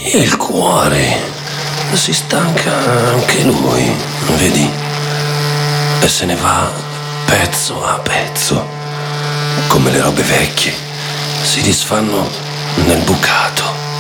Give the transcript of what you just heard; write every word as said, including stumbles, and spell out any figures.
Il cuore si stanca anche lui, vedi? E se ne va pezzo a pezzo, come le robe vecchie si disfanno nel bucato.